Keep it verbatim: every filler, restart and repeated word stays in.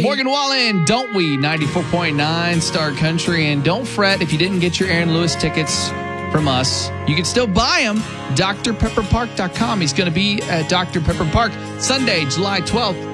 Morgan Wallen, Don't We? ninety-four point nine Star Country. And don't fret if you didn't get your Aaron Lewis tickets from us. You can still buy them. D R pepper park dot com. He's going to be at Doctor Pepper Park Sunday, July twelfth.